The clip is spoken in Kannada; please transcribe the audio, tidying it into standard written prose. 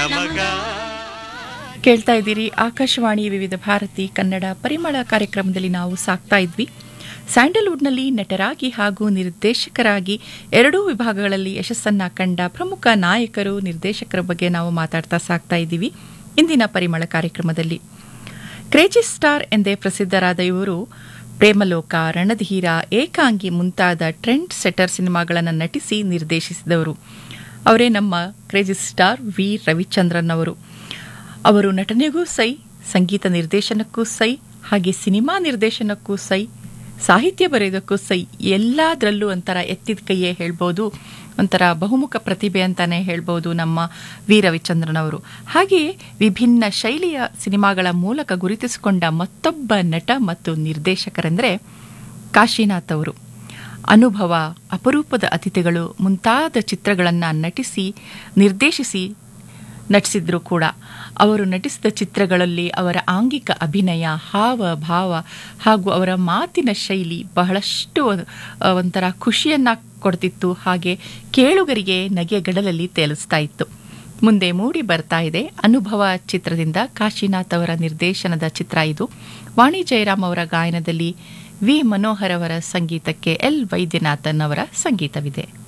ಕೇಳ್ತಾ ಇದ್ದೀರಿ ಆಕಾಶವಾಣಿ ವಿವಿಧ ಭಾರತಿ ಕನ್ನಡ ಪರಿಮಳ ಕಾರ್ಯಕ್ರಮದಲ್ಲಿ ನಾವು ಸಾಕ್ತಾ ಇದ್ವಿ. ಸ್ಯಾಂಡಲ್ವುಡ್ನಲ್ಲಿ ನಟರಾಗಿ ಹಾಗೂ ನಿರ್ದೇಶಕರಾಗಿ ಎರಡೂ ವಿಭಾಗಗಳಲ್ಲಿ ಯಶಸ್ಸನ್ನ ಕಂಡ ಪ್ರಮುಖ ನಾಯಕರು ನಿರ್ದೇಶಕರ ಬಗ್ಗೆ ನಾವು ಮಾತಾಡ್ತಾ ಸಾಕ್ತಾ ಇದ್ದೀವಿ ಇಂದಿನ ಪರಿಮಳ ಕಾರ್ಯಕ್ರಮದಲ್ಲಿ. ಕ್ರೇಜಿ ಸ್ಟಾರ್ ಎಂದೇ ಪ್ರಸಿದ್ಧರಾದ ಇವರು ಪ್ರೇಮಲೋಕ, ರಣಧೀರ, ಏಕಾಂಗಿ ಮುಂತಾದ ಟ್ರೆಂಡ್ ಸೆಟರ್ ಸಿನಿಮಾಗಳನ್ನು ನಟಿಸಿ ನಿರ್ದೇಶಿಸಿದವರು. ಅವರೇ ನಮ್ಮ ಕ್ರೇಜಿ ಸ್ಟಾರ್ ವಿ ರವಿಚಂದ್ರನ್ ಅವರು. ಅವರು ನಟನೆಗೂ ಸೈ, ಸಂಗೀತ ನಿರ್ದೇಶನಕ್ಕೂ ಸೈ, ಹಾಗೆ ಸಿನಿಮಾ ನಿರ್ದೇಶನಕ್ಕೂ ಸೈ, ಸಾಹಿತ್ಯ ಬರೆಯೋದಕ್ಕೂ ಸೈ, ಎಲ್ಲದರಲ್ಲೂ ಒಂಥರ ಎತ್ತಿದ ಕೈಯೇ ಹೇಳ್ಬೋದು, ಒಂಥರ ಬಹುಮುಖ ಪ್ರತಿಭೆ ಅಂತಾನೆ ಹೇಳ್ಬೋದು ನಮ್ಮ ವಿ ರವಿಚಂದ್ರನ್ ಅವರು. ಹಾಗೆಯೇ ವಿಭಿನ್ನ ಶೈಲಿಯ ಸಿನಿಮಾಗಳ ಮೂಲಕ ಗುರುತಿಸಿಕೊಂಡ ಮತ್ತೊಬ್ಬ ನಟ ಮತ್ತು ನಿರ್ದೇಶಕರೆಂದರೆ ಕಾಶಿನಾಥ್ ಅವರು. ಅನುಭವ, ಅಪರೂಪದ ಅತಿಥಿಗಳು ಮುಂತಾದ ಚಿತ್ರಗಳನ್ನು ನಟಿಸಿದ್ರು ಕೂಡ ಅವರು ನಟಿಸಿದ ಚಿತ್ರಗಳಲ್ಲಿ ಅವರ ಆಂಗಿಕ ಅಭಿನಯ, ಹಾವ ಭಾವ ಹಾಗೂ ಅವರ ಮಾತಿನ ಶೈಲಿ ಬಹಳಷ್ಟು ಒಂಥರ ಖುಷಿಯನ್ನ ಕೊಡ್ತಿತ್ತು, ಹಾಗೆ ಕೇಳುಗರಿಗೆ ನಗೆಗಡಲಲ್ಲಿ ತೇಲಿಸ್ತಾ ಇತ್ತು. ಮುಂದೆ ಮೂಡಿ ಬರ್ತಾ ಇದೆ ಅನುಭವ ಚಿತ್ರದಿಂದ ಕಾಶಿನಾಥ್ ಅವರ ನಿರ್ದೇಶನದ ಚಿತ್ರ ಇದು. ವಾಣಿ ಜಯರಾಮ್ ಅವರ ಗಾಯನದಲ್ಲಿ ವಿ ಮನೋಹರ್ ಅವರ ಸಂಗೀತಕ್ಕೆ ಎಲ್ ವೈದ್ಯನಾಥನ್ ಅವರ ಸಂಗೀತವಿದೆ.